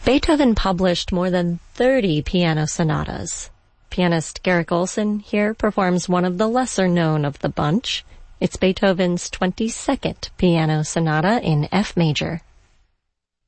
Beethoven published more than 30 piano sonatas. Pianist Garrick Olson here performs one of the lesser-known of the bunch. It's Beethoven's 22nd piano sonata in F major.